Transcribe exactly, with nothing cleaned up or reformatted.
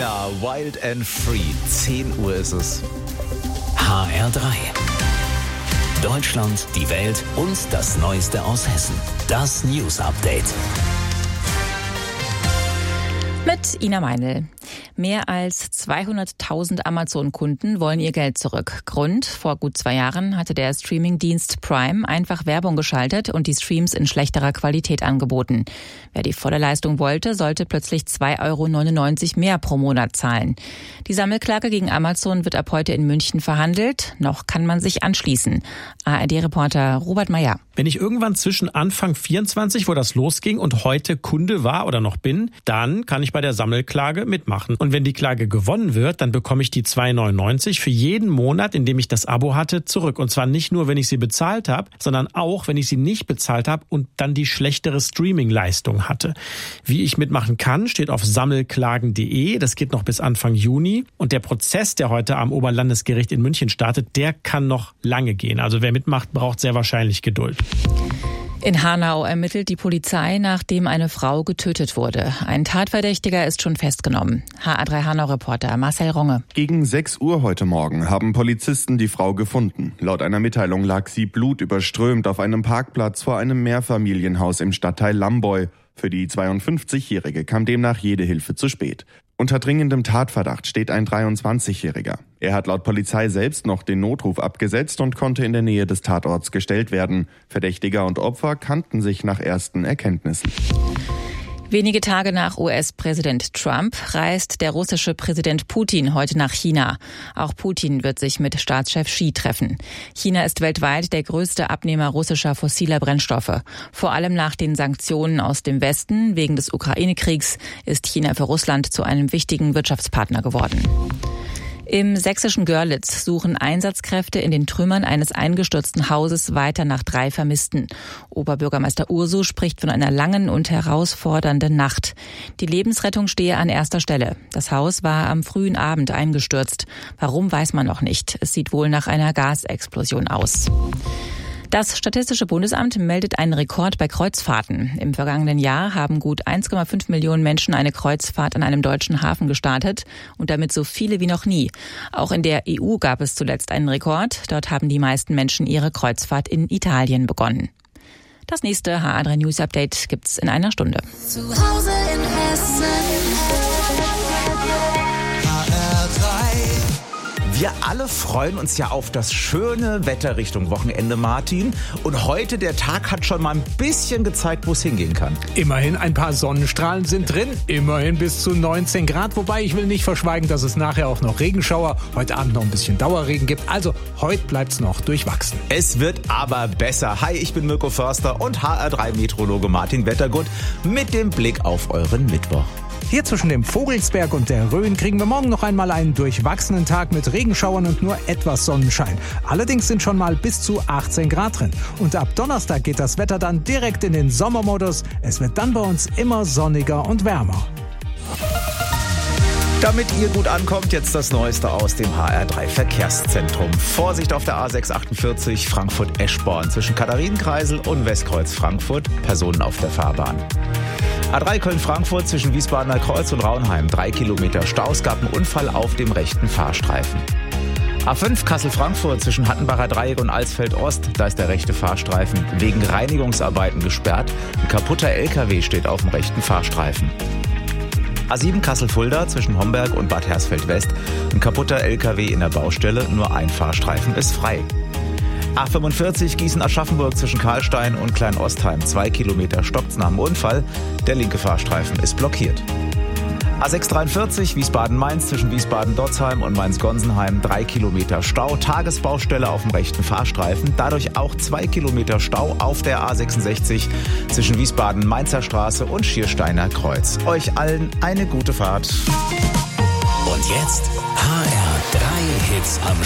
Rihanna, Wild and Free. zehn Uhr ist es. H R drei. Deutschland, die Welt und das Neueste aus Hessen. Das News Update. Mit Ina Meinl. Mehr als zweihunderttausend Amazon-Kunden wollen ihr Geld zurück. Grund: Vor gut zwei Jahren hatte der Streamingdienst Prime einfach Werbung geschaltet und die Streams in schlechterer Qualität angeboten. Wer die volle Leistung wollte, sollte plötzlich zwei Euro neunundneunzig mehr pro Monat zahlen. Die Sammelklage gegen Amazon wird ab heute in München verhandelt. Noch kann man sich anschließen. A R D-Reporter Robert Meyer. Wenn ich irgendwann zwischen Anfang vierundzwanzig, wo das losging, und heute Kunde war oder noch bin, dann kann ich bei der Sammelklage mitmachen. Und wenn die Klage gewonnen wird, dann bekomme ich die zwei Euro neunundneunzig für jeden Monat, in dem ich das Abo hatte, zurück. Und zwar nicht nur, wenn ich sie bezahlt habe, sondern auch, wenn ich sie nicht bezahlt habe und dann die schlechtere Streaming-Leistung hatte. Wie ich mitmachen kann, steht auf sammelklagen punkt de. Das geht noch bis Anfang Juni. Und der Prozess, der heute am Oberlandesgericht in München startet, der kann noch lange gehen. Also wer mitmacht, braucht sehr wahrscheinlich Geduld. In Hanau ermittelt die Polizei, nachdem eine Frau getötet wurde. Ein Tatverdächtiger ist schon festgenommen. H R drei Hanau-Reporter Marcel Runge. Gegen sechs Uhr heute Morgen haben Polizisten die Frau gefunden. Laut einer Mitteilung lag sie blutüberströmt auf einem Parkplatz vor einem Mehrfamilienhaus im Stadtteil Lamboy. Für die zweiundfünfzigjährige kam demnach jede Hilfe zu spät. Unter dringendem Tatverdacht steht ein dreiundzwanzigjähriger. Er hat laut Polizei selbst noch den Notruf abgesetzt und konnte in der Nähe des Tatorts gestellt werden. Verdächtiger und Opfer kannten sich nach ersten Erkenntnissen. Wenige Tage nach U S-Präsident Trump reist der russische Präsident Putin heute nach China. Auch Putin wird sich mit Staatschef Xi treffen. China ist weltweit der größte Abnehmer russischer fossiler Brennstoffe. Vor allem nach den Sanktionen aus dem Westen wegen des Ukraine-Kriegs ist China für Russland zu einem wichtigen Wirtschaftspartner geworden. Im sächsischen Görlitz suchen Einsatzkräfte in den Trümmern eines eingestürzten Hauses weiter nach drei Vermissten. Oberbürgermeister Ursu spricht von einer langen und herausfordernden Nacht. Die Lebensrettung stehe an erster Stelle. Das Haus war am frühen Abend eingestürzt. Warum, weiß man noch nicht. Es sieht wohl nach einer Gasexplosion aus. Das Statistische Bundesamt meldet einen Rekord bei Kreuzfahrten. Im vergangenen Jahr haben gut eins Komma fünf Millionen Menschen eine Kreuzfahrt an einem deutschen Hafen gestartet und damit so viele wie noch nie. Auch in der E U gab es zuletzt einen Rekord. Dort haben die meisten Menschen ihre Kreuzfahrt in Italien begonnen. Das nächste H R drei News Update gibt's in einer Stunde. Zu Hause in Hessen. H R drei. Wir alle freuen uns ja auf das schöne Wetter Richtung Wochenende, Martin. Und heute, der Tag hat schon mal ein bisschen gezeigt, wo es hingehen kann. Immerhin ein paar Sonnenstrahlen sind drin, immerhin bis zu neunzehn Grad. Wobei ich will nicht verschweigen, dass es nachher auch noch Regenschauer, heute Abend noch ein bisschen Dauerregen gibt. Also heute bleibt's noch durchwachsen. Es wird aber besser. Hi, ich bin Mirko Förster und H R drei Meteorologe Martin Wettergut mit dem Blick auf euren Mittwoch. Hier zwischen dem Vogelsberg und der Rhön kriegen wir morgen noch einmal einen durchwachsenen Tag mit Regenschauern und nur etwas Sonnenschein. Allerdings sind schon mal bis zu achtzehn Grad drin. Und ab Donnerstag geht das Wetter dann direkt in den Sommermodus. Es wird dann bei uns immer sonniger und wärmer. Damit ihr gut ankommt, jetzt das Neueste aus dem H R drei Verkehrszentrum. Vorsicht auf der A sechs achtundvierzig Frankfurt-Eschborn zwischen Katharinenkreisel und Westkreuz Frankfurt. Personen auf der Fahrbahn. A drei Köln-Frankfurt zwischen Wiesbadener Kreuz und Raunheim. Drei Kilometer Stau. Es gab einen Unfall auf dem rechten Fahrstreifen. A fünf Kassel-Frankfurt zwischen Hattenbacher Dreieck und Alsfeld-Ost. Da ist der rechte Fahrstreifen wegen Reinigungsarbeiten gesperrt. Ein kaputter L K W steht auf dem rechten Fahrstreifen. A sieben Kassel-Fulda zwischen Homberg und Bad Hersfeld-West. Ein kaputter L K W in der Baustelle. Nur ein Fahrstreifen ist frei. A fünfundvierzig Gießen-Aschaffenburg zwischen Karlstein und Klein-Ostheim. Zwei Kilometer stockt's nach dem Unfall. Der linke Fahrstreifen ist blockiert. A sechs dreiundvierzig Wiesbaden-Mainz zwischen Wiesbaden-Dotzheim und Mainz-Gonsenheim. Drei Kilometer Stau. Tagesbaustelle auf dem rechten Fahrstreifen. Dadurch auch zwei Kilometer Stau auf der A sechsundsechzig zwischen Wiesbaden-Mainzer Straße und Schiersteiner Kreuz. Euch allen eine gute Fahrt. Und jetzt H R drei Hits am